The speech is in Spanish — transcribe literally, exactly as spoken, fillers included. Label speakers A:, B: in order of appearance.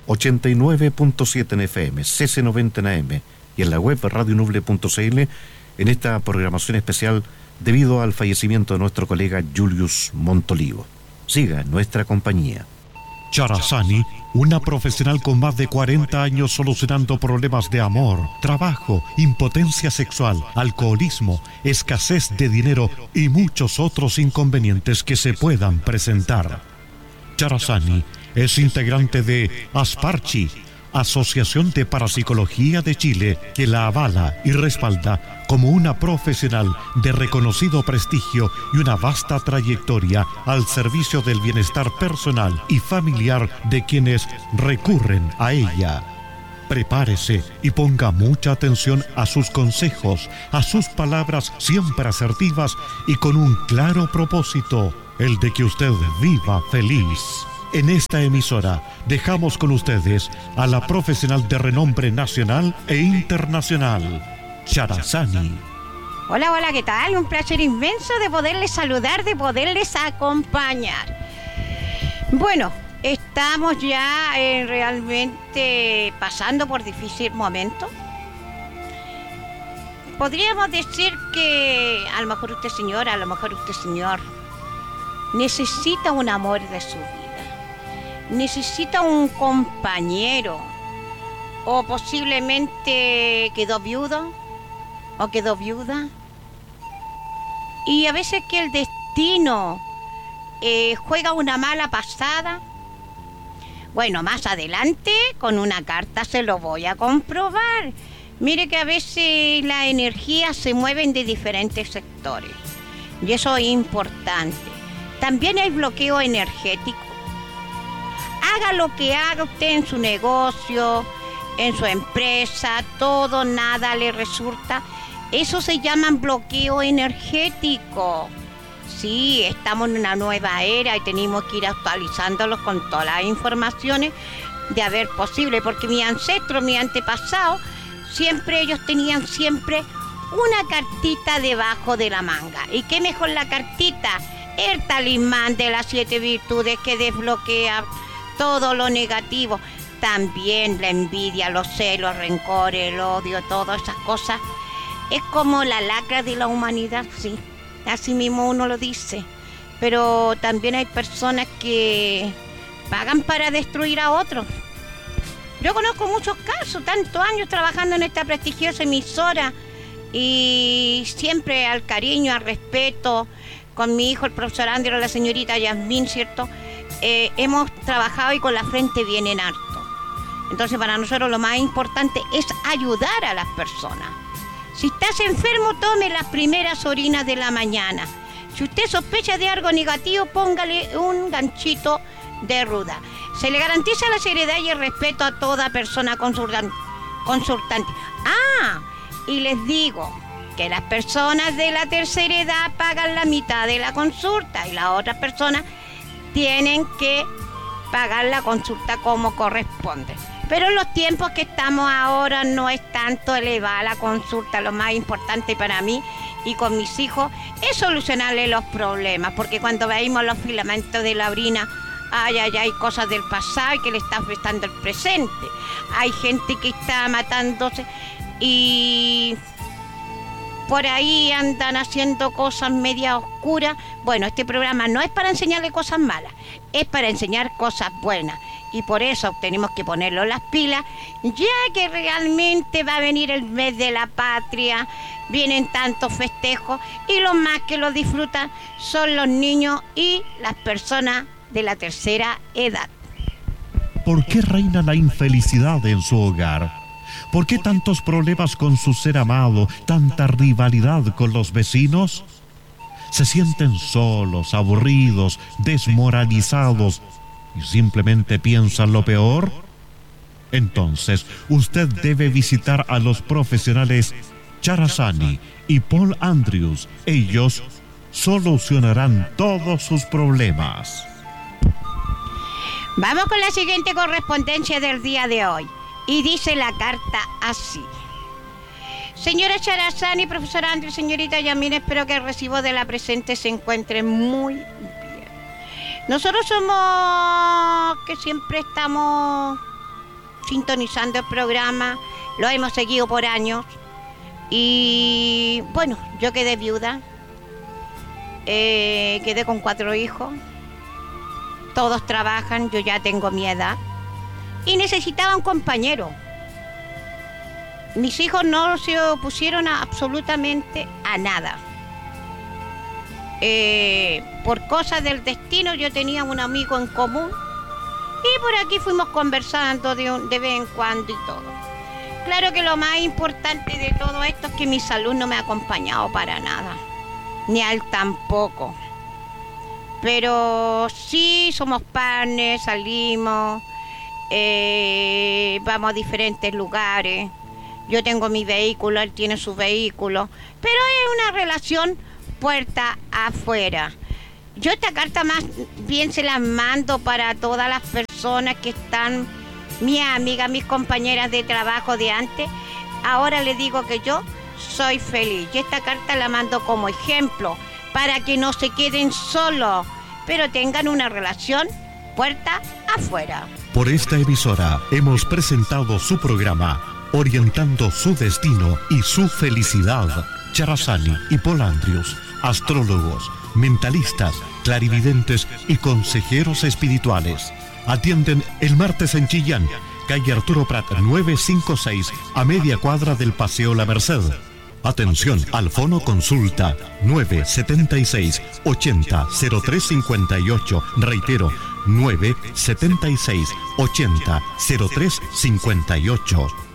A: ochenta y nueve punto siete en F M, C C noventa en A M y en la web radio nuble punto c l en esta programación especial debido al fallecimiento de nuestro colega Julius Montolivo. Siga en nuestra compañía.
B: Charazani, una profesional con más de cuarenta años solucionando problemas de amor, trabajo, impotencia sexual, alcoholismo, escasez de dinero y muchos otros inconvenientes que se puedan presentar. Charazani es integrante de Asparchi, Asociación de Parapsicología de Chile, que la avala y respalda como una profesional de reconocido prestigio y una vasta trayectoria al servicio del bienestar personal y familiar de quienes recurren a ella. Prepárese y ponga mucha atención a sus consejos, a sus palabras siempre asertivas y con un claro propósito, el de que usted viva feliz. En esta emisora dejamos con ustedes a la profesional de renombre nacional e internacional, Charazani.
C: Hola, hola, ¿qué tal? Un placer inmenso de poderles saludar, de poderles acompañar. Bueno, estamos ya eh, realmente pasando por difícil momento. Podríamos decir que a lo mejor usted, señora, a lo mejor usted, señor, necesita un amor de su vida. Necesita un compañero, o posiblemente quedó viudo o quedó viuda, y a veces que el destino eh, juega una mala pasada. Bueno, más adelante con una carta se lo voy a comprobar. Mire que a veces las energías se mueven de diferentes sectores y eso es importante. También hay bloqueo energético. Haga lo que haga usted en su negocio, en su empresa, todo, nada le resulta. Eso se llama bloqueo energético. Sí, estamos en una nueva era y tenemos que ir actualizándolos con todas las informaciones de haber posible, porque mi ancestro, mi antepasado, siempre ellos tenían siempre una cartita debajo de la manga. ¿Y qué mejor la cartita? El talismán de las siete virtudes que desbloquea todo lo negativo, también la envidia, los celos, el rencor, el odio, todas esas cosas. Es como la lacra de la humanidad, sí, así mismo uno lo dice. Pero también hay personas que pagan para destruir a otros. Yo conozco muchos casos, tantos años trabajando en esta prestigiosa emisora y siempre al cariño, al respeto, con mi hijo, el profesor Andrés, la señorita Yasmín, ¿cierto? Eh, hemos trabajado y con la frente bien en alto. Entonces para nosotros lo más importante es ayudar a las personas. Si estás enfermo, tome las primeras orinas de la mañana. Si usted sospecha de algo negativo, póngale un ganchito de ruda. Se le garantiza la seriedad y el respeto a toda persona consultan- consultante. Ah, y les digo que las personas de la tercera edad pagan la mitad de la consulta y las otras personas tienen que pagar la consulta como corresponde. Pero en los tiempos que estamos ahora no es tanto elevar la consulta. Lo más importante para mí y con mis hijos es solucionarle los problemas, porque cuando veamos los filamentos de la orina, ay, ay, hay cosas del pasado y que le está afectando el presente. Hay gente que está matándose y por ahí andan haciendo cosas media oscuras. Bueno, este programa no es para enseñarle cosas malas, es para enseñar cosas buenas. Y por eso tenemos que ponerlo las pilas, ya que realmente va a venir el mes de la patria, vienen tantos festejos y los más que lo disfrutan son los niños y las personas de la tercera edad.
B: ¿Por qué reina la infelicidad en su hogar? ¿Por qué tantos problemas con su ser amado, tanta rivalidad con los vecinos? ¿Se sienten solos, aburridos, desmoralizados y simplemente piensan lo peor? Entonces, usted debe visitar a los profesionales Charazani y Paul Andrews. Ellos solucionarán todos sus problemas.
C: Vamos con la siguiente correspondencia del día de hoy. Y dice la carta así. Señora Charazani, profesor Andrews, señorita Yamina, espero que el recibo de la presente se encuentre muy bien. Nosotros somos que siempre estamos sintonizando el programa, lo hemos seguido por años. Y bueno, yo quedé viuda, eh, quedé con cuatro hijos, todos trabajan, yo ya tengo mi edad y necesitaba un compañero. Mis hijos no se opusieron a absolutamente a nada. Eh, por cosas del destino yo tenía un amigo en común y por aquí fuimos conversando de, un, de vez en cuando y todo. Claro que lo más importante de todo esto es que mi salud no me ha acompañado para nada, ni a él tampoco. Pero sí somos partners, salimos, eh, vamos a diferentes lugares. Yo tengo mi vehículo, él tiene su vehículo, pero es una relación puerta afuera. Yo esta carta más bien se la mando para todas las personas que están, mis amigas, mis compañeras de trabajo de antes. Ahora les digo que yo soy feliz. Y esta carta la mando como ejemplo para que no se queden solos, pero tengan una relación puerta afuera.
B: Por esta emisora hemos presentado su programa Orientando su destino y su felicidad. Charazani y Polandrius, astrólogos, mentalistas, clarividentes y consejeros espirituales. Atienden el martes en Chillán, calle Arturo Prat novecientos cincuenta y seis, a media cuadra del Paseo La Merced. Atención al fono consulta nueve siete seis, ochenta, cero tres cincuenta y ocho. Reitero, nueve siete seis, ochenta, cero tres cincuenta y ocho.